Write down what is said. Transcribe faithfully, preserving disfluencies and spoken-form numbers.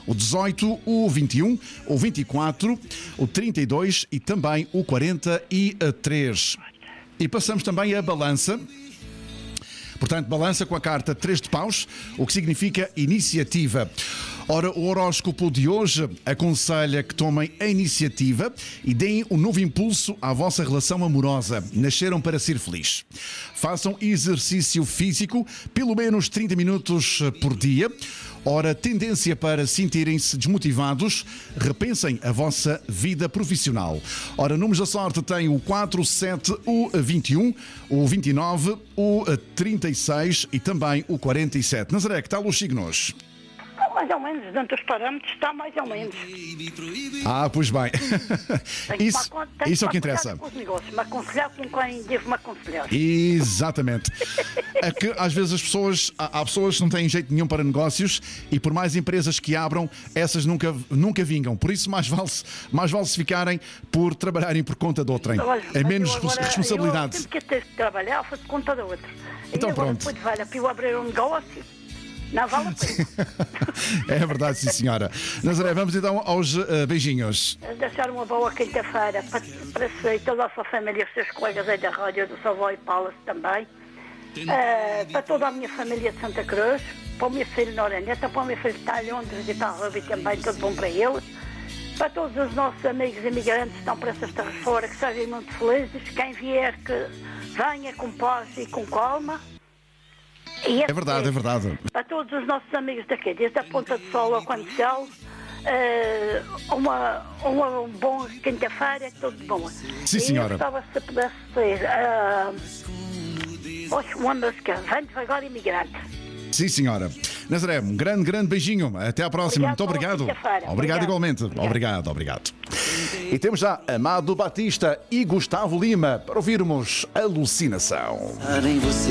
o dezoito, o vinte e um, o vinte e quatro, o trinta e dois e também o quarenta e três. E passamos também a balança. Portanto, balança com a carta três de paus, o que significa iniciativa. Ora, o horóscopo de hoje aconselha que tomem a iniciativa e deem um novo impulso à vossa relação amorosa. Nasceram para ser feliz. Façam exercício físico, pelo menos trinta minutos por dia. Ora, tendência para sentirem-se desmotivados, repensem a vossa vida profissional. Ora, números da sorte têm o quatro, sete, o vinte e um, o vinte e nove, o trinta e seis e também o quarenta e sete. Nazaré, que tal os signos? Mais ou menos, dentro dos parâmetros, está mais ou menos. Ah, pois bem. Isso, isso é o que interessa. Com os negócios, me aconselhar com quem devo me aconselhar. Exatamente. É que às vezes as pessoas, há, há pessoas que não têm jeito nenhum para negócios e por mais empresas que abram, essas nunca, nunca vingam. Por isso mais vale-se mais vale ficarem por trabalharem por conta de outrem. Olha, é menos agora, responsabilidade. Eu sempre que ter que trabalhar, faço conta da outra. Então e agora, pronto. depois, vale, para eu abrir um negócio, não vale a pena. É verdade, sim senhora. Nazaré, vamos então aos uh, beijinhos. Deixar uma boa quinta-feira para, para si e toda a sua família, os seus colegas aí da rádio, do Savoy Palace também. Uh, para toda a minha família de Santa Cruz, para o meu filho Noraneta, para o meu filho que está em Londres e está a ouvir também, tudo bom para eles. Para todos os nossos amigos imigrantes que estão para essas terras fora, que sejam muito felizes. Quem vier, que venha com paz e com calma. E é verdade, é verdade. Para todos os nossos amigos daqui, desde a Ponta do Sol ao Condicel, uh, uma, uma boa quinta-feira, tudo bom. Sim, senhora. E eu gostava se pudesse ser uh, uma música, Vem Devagar Imigrante. Sim, senhora. Nazaré, um grande, grande beijinho. Até à próxima. Muito obrigado. Obrigado, obrigado igualmente. Obrigado. obrigado, obrigado. E temos já Amado Batista e Gustavo Lima para ouvirmos Alucinação.